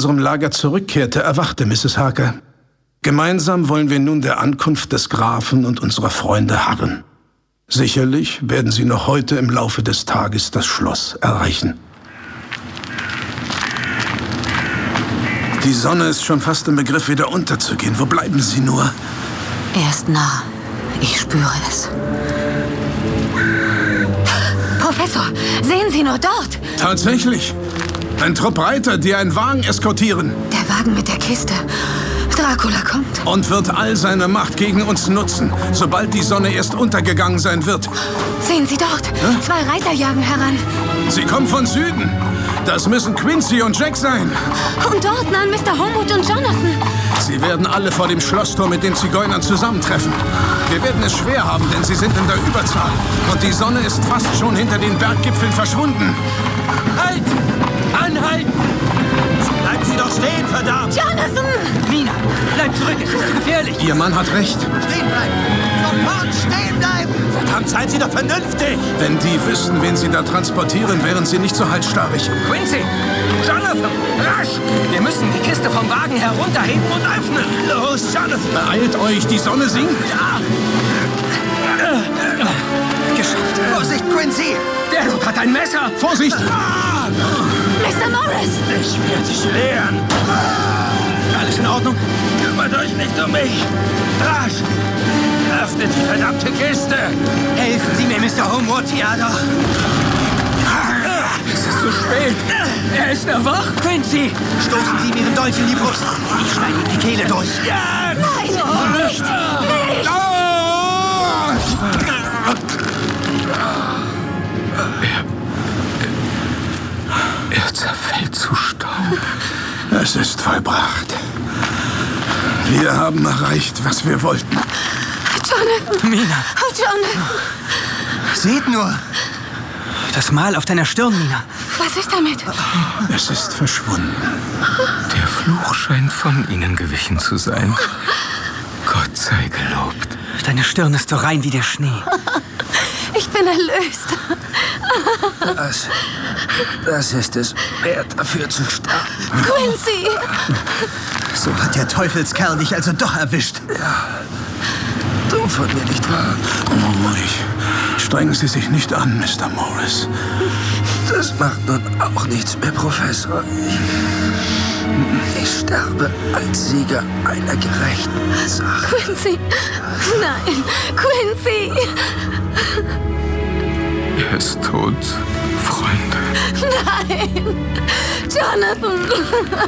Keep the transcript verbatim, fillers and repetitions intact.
unserem Lager zurückkehrte, erwachte Misses Harker. Gemeinsam wollen wir nun der Ankunft des Grafen und unserer Freunde harren. Sicherlich werden sie noch heute im Laufe des Tages das Schloss erreichen. Die Sonne ist schon fast im Begriff, wieder unterzugehen. Wo bleiben sie nur? Er ist nah. Ich spüre es. Professor, sehen Sie nur dort? Tatsächlich. Ein Trupp Reiter, die einen Wagen eskortieren. Der Wagen mit der Kiste. Dracula kommt. Und wird all seine Macht gegen uns nutzen, sobald die Sonne erst untergegangen sein wird. Sehen Sie dort. Hä? Zwei Reiter jagen heran. Sie kommen von Süden. Das müssen Quincy und Jack sein. Und dort nahen Mister Homewood und Jonathan. Sie werden alle vor dem Schlosstor mit den Zigeunern zusammentreffen. Wir werden es schwer haben, denn sie sind in der Überzahl. Und die Sonne ist fast schon hinter den Berggipfeln verschwunden. Halt! Anhalten! Bleiben Sie doch stehen, verdammt! Jonathan! Mina, bleib zurück, es ist zu gefährlich. Ihr Mann hat recht. Stehen bleiben! Sofort stehen bleiben! Verdammt, seien Sie doch vernünftig! Wenn die wüssten, wen sie da transportieren, wären sie nicht so halsstarrig. Quincy! Jonathan! Rasch! Wir müssen die Kiste vom Wagen herunterheben und öffnen! Los, Jonathan! Beeilt euch, die Sonne sinkt! Ja! Geschafft! Vorsicht, Quincy! Der Look hat ein Messer! Vorsicht! Ah! Mister Morris! Ich werde dich lehren! Alles in Ordnung? Kümmert euch nicht um mich! Rasch! Öffnet die verdammte Kiste! Helfen Sie mir, Mister Homewood! Ja doch! Es ist zu spät! Er ist erwacht! Quincy! Stoßen Sie ihm Ihren Dolch in die Brust! Ich schneide ihm die Kehle durch! Ja! Nein! Nicht! Nicht! Er zerfällt zu Staub. Es ist vollbracht. Wir haben erreicht, was wir wollten. Jonathan! Mina! Oh, Jonathan! Seht nur! Das Mal auf deiner Stirn, Mina. Was ist damit? Es ist verschwunden. Der Fluch scheint von ihnen gewichen zu sein. Gott sei gelobt. Deine Stirn ist so rein wie der Schnee. Ich bin erlöst. Das, das ist es wert, dafür zu sterben. Quincy! So hat der Teufelskerl dich also doch erwischt. Ja, dumm von mir, nicht wahr? Ruhig. Strengen Sie sich nicht an, Mister Morris. Das macht nun auch nichts mehr, Professor. Ich, ich sterbe als Sieger einer gerechten Sache. Quincy! Nein! Quincy! Er ist tot, Freunde. Nein! Jonathan!